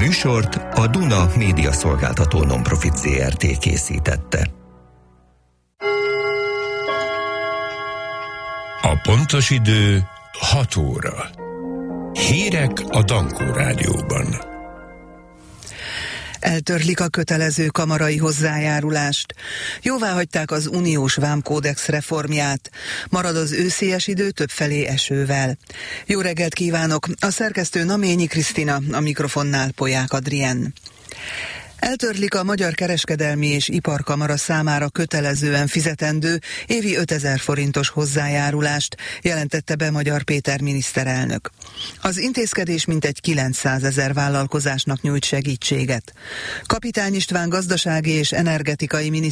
műsort a Duna Média Szolgáltató Nonprofit Zrt. Készítette. A pontos idő 6 óra. Hírek a Dankó Rádióban. Eltörlik a kötelező kamarai hozzájárulást. Jóváhagyták az uniós vámkódex reformját. Marad az őszies idő többfelé esővel. Jó reggelt kívánok! A szerkesztő Naményi Krisztina, a mikrofonnál Polyák Adrien. Eltörlik a Magyar Kereskedelmi és Iparkamara számára kötelezően fizetendő évi 5000 forintos hozzájárulást, jelentette be Magyar Péter miniszterelnök. Az intézkedés mintegy 900 000 vállalkozásnak nyújt segítséget. Kapitány István gazdasági és energetikai miniszter